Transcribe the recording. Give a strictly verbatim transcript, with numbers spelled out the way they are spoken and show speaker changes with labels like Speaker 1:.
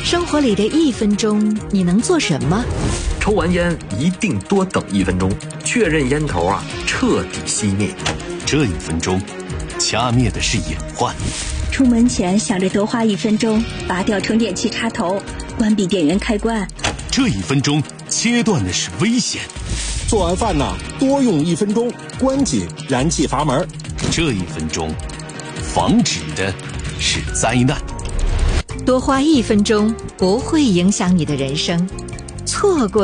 Speaker 1: 生活里的一分钟，你能做什么？
Speaker 2: 抽完烟一定多等一分钟，确认烟头啊彻底熄灭。
Speaker 3: 这一分钟，掐灭的是隐患。
Speaker 4: 出门前想着多花一分钟，拔掉充电器插头，关闭电源开关。
Speaker 3: 这一分钟，切断的是危险。
Speaker 5: 做完饭呢，多用一分钟，关紧燃气阀门。
Speaker 3: 这一分钟，防止的是灾难。
Speaker 1: 多花一分钟不会影响你的人生，错过